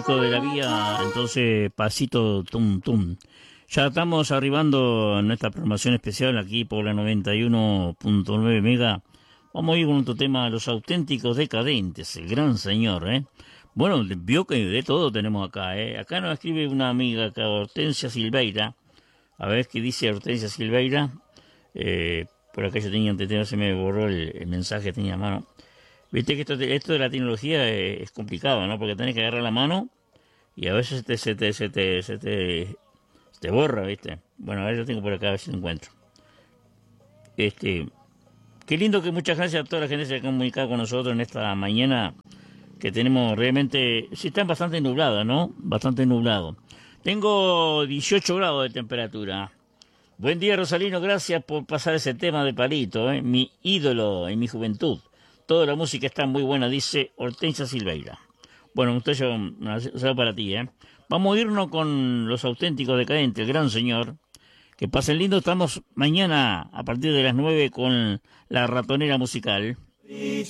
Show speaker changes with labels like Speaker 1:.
Speaker 1: De la vía, entonces pasito tum tum. Ya estamos arribando en nuestra programación especial aquí por la 91.9 Mega. Vamos a ir con otro tema, Los Auténticos Decadentes, el gran señor, ¿eh? Bueno, vio que de todo tenemos acá, ¿eh? Acá nos escribe una amiga acá, Hortensia Silveira. A ver qué dice Hortensia Silveira. Por acá yo tenía antes, se me borró el mensaje que tenía a mano. Viste que esto de la tecnología es complicado, ¿no? Porque tenés que agarrar la mano y a veces se te borra, ¿viste? Bueno, a ver, yo tengo por acá, a ver si lo encuentro. Qué lindo, que muchas gracias a toda la gente que se ha comunicado con nosotros en esta mañana que tenemos realmente. Sí, está bastante nublado, ¿no? Bastante nublado. Tengo 18 grados de temperatura. Buen día, Rosalino, gracias por pasar ese tema de Palito, ¿eh? Mi ídolo en mi juventud. Toda la música está muy buena, dice Hortensia Silveira. Bueno, un saludo para ti, ¿eh? Vamos a irnos con Los Auténticos Decadentes, el gran señor. Que pasen lindo, estamos mañana a partir de las 9 con la ratonera musical.